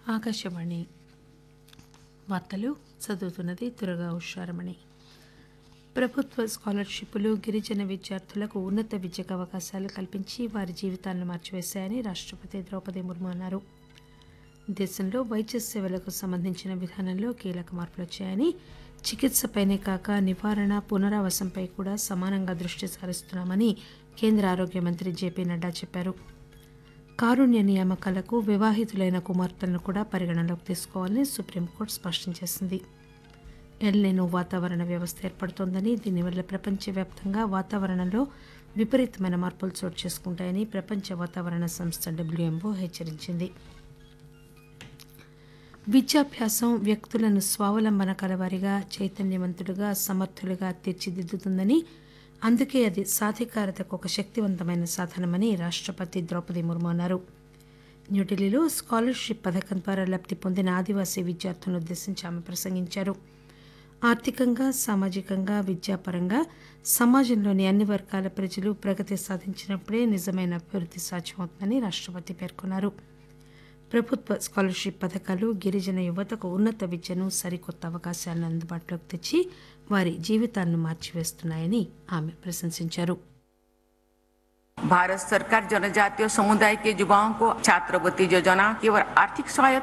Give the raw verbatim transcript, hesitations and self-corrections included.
ఆకాశవాణి వార్తలు చదువుతున్నది దుర్గా ఉషారమణి. ప్రభుత్వ స్కాలర్షిప్లు గిరిజన విద్యార్థులకు ఉన్నత విద్యకు అవకాశాలు కల్పించి వారి జీవితాలను మార్చివేశాయని రాష్టపతి ద్రౌపది ముర్ము అన్నారు. దేశంలో వైద్య సేవలకు సంబంధించిన విధానంలో కీలక మార్పులు వచ్చాయని, చికిత్సపైనే కాక నివారణ, పునరావాసంపై కూడా సమానంగా దృష్టి సారిస్తున్నామని కేంద్ర ఆరోగ్య మంత్రి జేపీ నడ్డా చెప్పారు. కారుణ్య నియామకాలకు వివాహితులైన కుమార్తెలను కూడా పరిగణనలోకి తీసుకోవాలని సుప్రీంకోర్టు స్పష్టం చేసింది. ఎల్నినో వాతావరణ వ్యవస్థ ఏర్పడుతోందని, దీనివల్ల ప్రపంచవ్యాప్తంగా వాతావరణంలో విపరీతమైన మార్పులు చోటు చేసుకుంటాయని ప్రపంచ వాతావరణ సంస్థ డబ్ల్యూఎంఓ హెచ్చరించింది. విద్యాభ్యాసం వ్యక్తులను స్వావలంబన కలవారిగా, చైతన్యవంతులుగా, సమర్థులుగా తీర్చిదిద్దుతుందని, అందుకే అది సాధికారతకు ఒక శక్తివంతమైన సాధనమని రాష్టపతి ద్రౌపది ముర్ము అన్నారు. న్యూఢిల్లీలో స్కాలర్షిప్ పథకం ద్వారా లబ్ది పొందిన ఆదివాసీ విద్యార్థులను ఉద్దేశించి ఆమె ప్రసంగించారు. ఆర్థికంగా, సామాజికంగా, విద్యాపరంగా సమాజంలోని అన్ని వర్గాల ప్రజలు ప్రగతి సాధించినప్పుడే నిజమైన అభివృద్ధి సాధ్యమవుతుందని రాష్టపతి పేర్కొన్నారు. ప్రభుత్వ స్కాలర్షిప్ పథకాలు గిరిజన యువతకు ఉన్నత విద్యను, సరికొత్త అవకాశాలను అందుబాటులోకి తెచ్చి వారి జీవితాలను మార్చివేస్తున్నాయని ఆమె ప్రశంసించారు. भारत सरकार जनजातीय समुदाय के युवाओं को छात्रवृत्ति योजना केवल आर्थिक सहायता